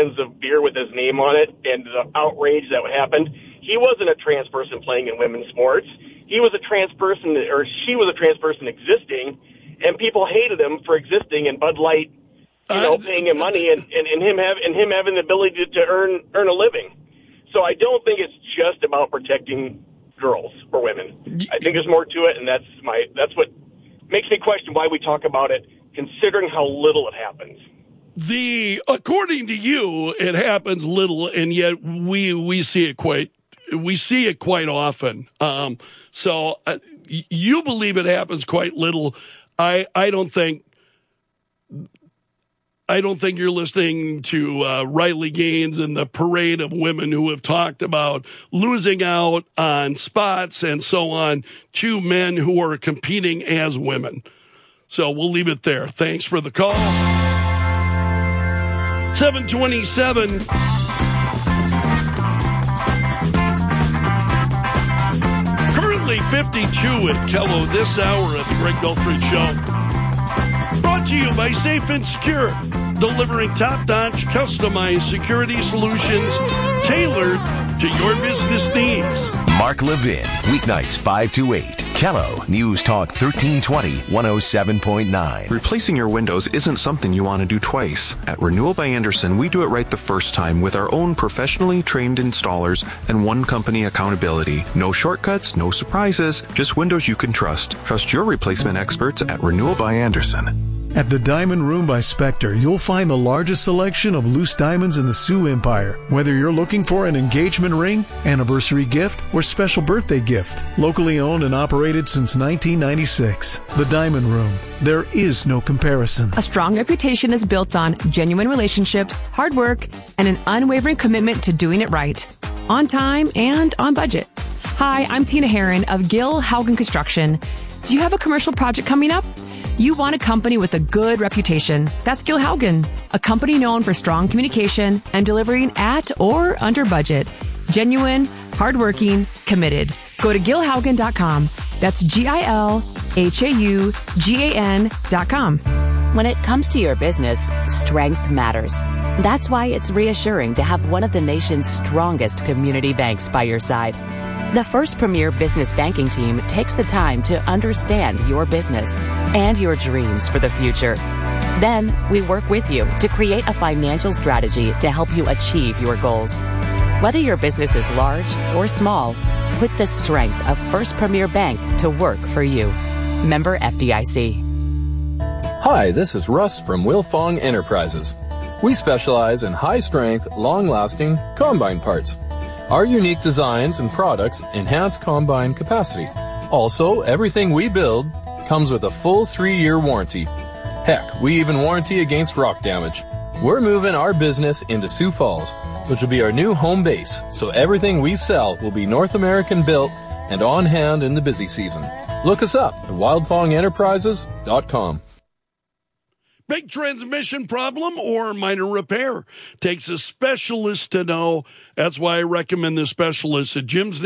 cans of beer with his name on it and the outrage that happened. He wasn't a trans person playing in women's sports. He was a trans person, or she was a trans person existing, and people hated him for existing, and Bud Light, paying him money and him having the ability to earn a living. So I don't think it's just about protecting girls or women. I think there's more to it, and that's what makes me question why we talk about it, considering how little it happens. According to you, it happens little, and yet we see it quite often. So you believe it happens quite little. I don't think you're listening to Riley Gaines and the parade of women who have talked about losing out on spots and so on to men who are competing as women. So we'll leave it there. Thanks for the call. 727. Currently 52 at Kello this hour at the Greg Belfry Show. Brought to you by Safe and Secure, delivering top-notch customized security solutions tailored to your business needs. Mark Levin, weeknights 5 to 8. Kello, News Talk 1320, 107.9. Replacing your windows isn't something you want to do twice. At Renewal by Andersen, we do it right the first time with our own professionally trained installers and one company accountability. No shortcuts, no surprises, just windows you can trust. Trust your replacement experts at Renewal by Andersen. At the Diamond Room by Spectre, you'll find the largest selection of loose diamonds in the Sioux Empire. Whether you're looking for an engagement ring, anniversary gift, or special birthday gift. Locally owned and operated since 1996. The Diamond Room. There is no comparison. A strong reputation is built on genuine relationships, hard work, and an unwavering commitment to doing it right. On time and on budget. Hi, I'm Tina Herron of Gil Haugen Construction. Do you have a commercial project coming up? You want a company with a good reputation. That's Gil Haugen, a company known for strong communication and delivering at or under budget. Genuine, hardworking, committed. Go to gilhaugen.com. That's GILHAUGAN.com. When it comes to your business, strength matters. That's why it's reassuring to have one of the nation's strongest community banks by your side. The First Premier Business Banking Team takes the time to understand your business and your dreams for the future. Then, we work with you to create a financial strategy to help you achieve your goals. Whether your business is large or small, put the strength of First Premier Bank to work for you. Member FDIC. Hi, this is Russ from Wilfong Enterprises. We specialize in high-strength, long-lasting combine parts. Our unique designs and products enhance combine capacity. Also, everything we build comes with a full 3-year warranty. Heck, we even warranty against rock damage. We're moving our business into Sioux Falls, which will be our new home base, so everything we sell will be North American built and on hand in the busy season. Look us up at wildfongenterprises.com. Big transmission problem or minor repair? Takes a specialist to know. That's why I recommend the specialist at Jim's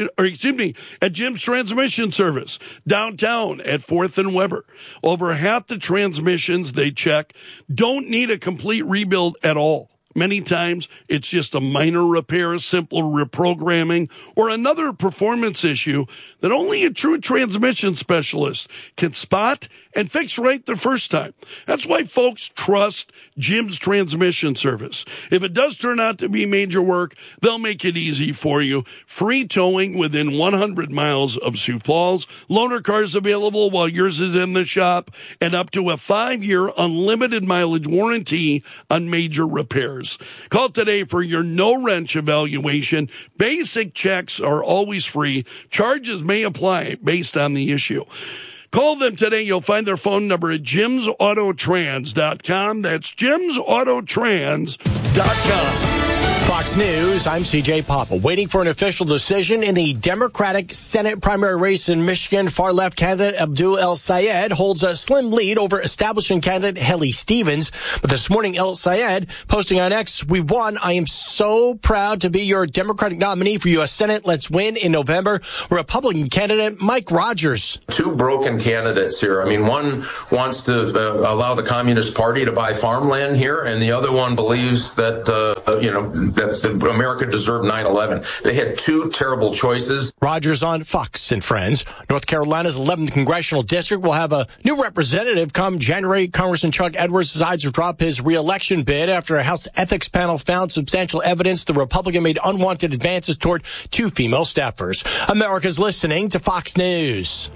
Transmission Service, downtown at 4th and Weber. Over half the transmissions they check don't need a complete rebuild at all. Many times, it's just a minor repair, simple reprogramming, or another performance issue that only a true transmission specialist can spot and fix right the first time. That's why folks trust Jim's Transmission Service. If it does turn out to be major work, they'll make it easy for you. Free towing within 100 miles of Sioux Falls. Loaner cars available while yours is in the shop, and up to a 5-year unlimited mileage warranty on major repairs. Call today for your no-wrench evaluation. Basic checks are always free. Charges may apply based on the issue. Call them today. You'll find their phone number at jimsautotrans.com. That's jimsautotrans.com. Fox News, I'm CJ Papa. Waiting for an official decision in the Democratic Senate primary race in Michigan. Far-left candidate Abdul El-Sayed holds a slim lead over establishment candidate Haley Stevens. But this morning, El-Sayed posting on X, "We won. I am so proud to be your Democratic nominee for U.S. Senate. Let's win in November." Republican candidate Mike Rogers. Two broken candidates here. I mean, one wants to allow the Communist Party to buy farmland here, and the other one believes that, that America deserved 9/11. They had two terrible choices. Rogers on Fox and Friends. North Carolina's 11th congressional district will have a new representative come January. Congressman Chuck Edwards decides to drop his re-election bid after a House ethics panel found substantial evidence the Republican made unwanted advances toward two female staffers. America's listening to Fox News.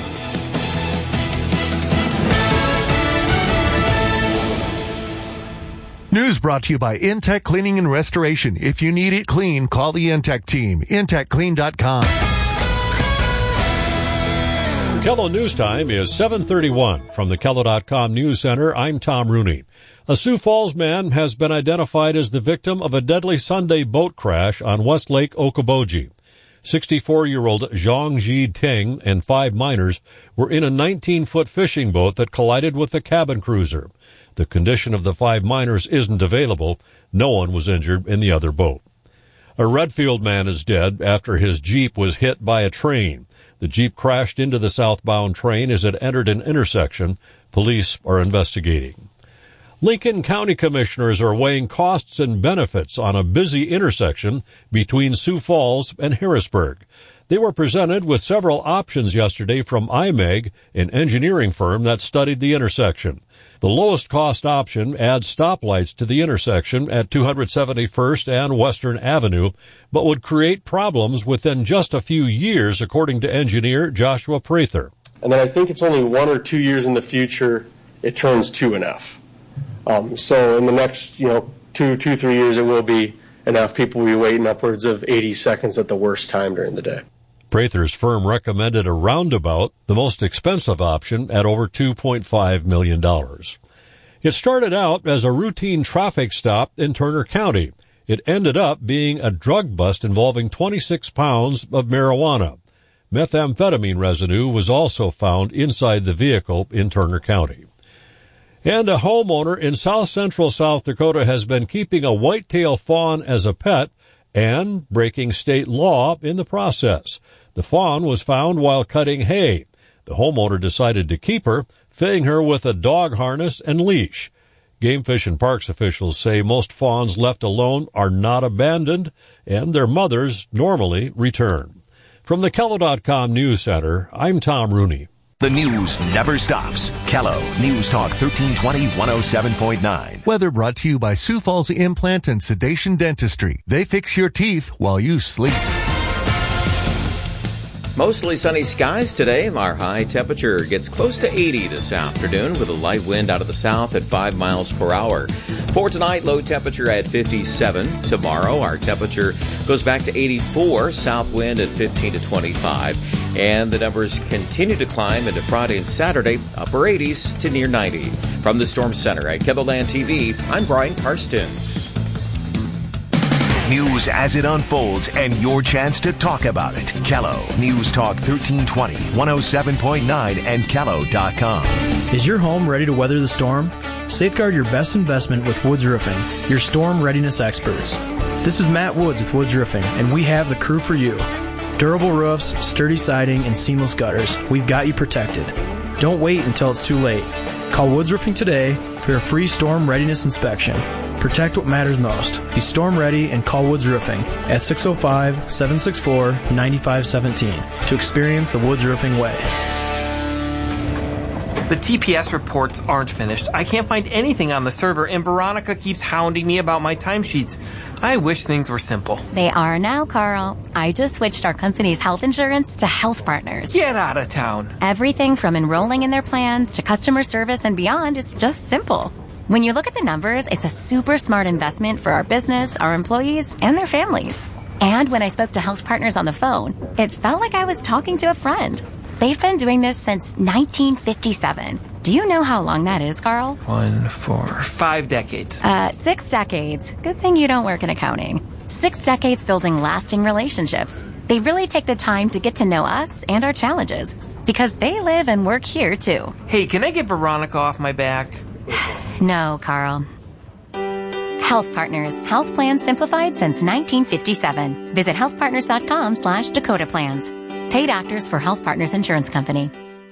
News brought to you by Intech Cleaning and Restoration. If you need it clean, call the Intech team. IntechClean.com. Kello News Time is 7:31. From the Kello.com News Center, I'm Tom Rooney. A Sioux Falls man has been identified as the victim of a deadly Sunday boat crash on West Lake Okoboji. 64-year-old Zhongji Ting and 5 minors were in a 19-foot fishing boat that collided with the cabin cruiser. The condition of the 5 minors isn't available. No one was injured in the other boat. A Redfield man is dead after his Jeep was hit by a train. The Jeep crashed into the southbound train as it entered an intersection. Police are investigating. Lincoln County Commissioners are weighing costs and benefits on a busy intersection between Sioux Falls and Harrisburg. They were presented with several options yesterday from IMEG, an engineering firm that studied the intersection. The lowest cost option adds stoplights to the intersection at 271st and Western Avenue, but would create problems within just a few years, according to engineer Joshua Prather. And then I think it's only 1 or 2 years in the future it turns to enough. So in the next, 2-3 years, it will be enough. People will be waiting upwards of 80 seconds at the worst time during the day. Prather's firm recommended a roundabout, the most expensive option, at over $2.5 million. It started out as a routine traffic stop in Turner County. It ended up being a drug bust involving 26 pounds of marijuana. Methamphetamine residue was also found inside the vehicle in Turner County. And a homeowner in south-central South Dakota has been keeping a whitetail fawn as a pet and breaking state law in the process. The fawn was found while cutting hay. The homeowner decided to keep her, fitting her with a dog harness and leash. Game Fish and Parks officials say most fawns left alone are not abandoned, and their mothers normally return. From the Kello.com News Center, I'm Tom Rooney. The news never stops. Kello News Talk 1320 107.9. Weather brought to you by Sioux Falls Implant and Sedation Dentistry. They fix your teeth while you sleep. Mostly sunny skies today. Our high temperature gets close to 80 this afternoon with a light wind out of the south at 5 miles per hour. For tonight, low temperature at 57. Tomorrow, our temperature goes back to 84, south wind at 15 to 25. And the numbers continue to climb into Friday and Saturday, upper 80s to near 90. From the Storm Center at KEBOLAND TV, I'm Brian Karstens. News as it unfolds and your chance to talk about it. Kello News Talk 1320 107.9 and Kello.com. Is your home ready to weather the storm? Safeguard your best investment with Woods Roofing, your storm readiness experts. This is Matt Woods with Woods Roofing, and we have the crew for you. Durable roofs, sturdy siding, and seamless gutters. We've got you protected. Don't wait until it's too late. Call Woods Roofing today for your free storm readiness inspection. Protect what matters most. Be storm ready and call Woods Roofing at 605-764-9517 to experience the Woods Roofing way. The TPS reports aren't finished. I can't find anything on the server, and Veronica keeps hounding me about my timesheets. I wish things were simple. They are now, Carl. I just switched our company's health insurance to Health Partners. Get out of town. Everything from enrolling in their plans to customer service and beyond is just simple. When you look at the numbers, it's a super smart investment for our business, our employees, and their families. And when I spoke to Health Partners on the phone, it felt like I was talking to a friend. They've been doing this since 1957, Do you know how long that is, Carl? 1, 4, 5 decades. 6 decades. Good thing you don't work in accounting. 6 decades building lasting relationships. They really take the time to get to know us and our challenges because they live and work here too. Hey, can I get Veronica off my back? No, Carl. Health Partners. Health plans simplified since 1957. Visit healthpartners.com/Dakota Plans. Paid actors for Health Partners Insurance Company.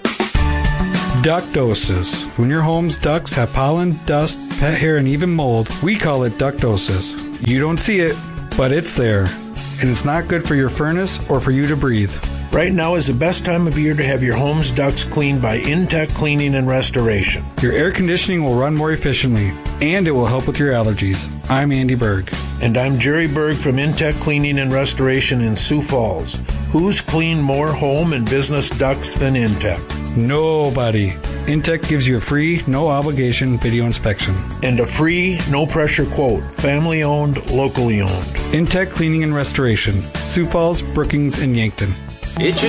Ductosis. When your home's ducts have pollen, dust, pet hair, and even mold, we call it ductosis. You don't see it, but it's there. And it's not good for your furnace or for you to breathe. Right now is the best time of year to have your home's ducts cleaned by Intech Cleaning and Restoration. Your air conditioning will run more efficiently, and it will help with your allergies. I'm Andy Berg. And I'm Jerry Berg from Intech Cleaning and Restoration in Sioux Falls. Who's cleaned more home and business ducts than Intech? Nobody. Intech gives you a free, no-obligation video inspection. And a free, no-pressure quote. Family-owned, locally owned. Intech Cleaning and Restoration. Sioux Falls, Brookings, and Yankton.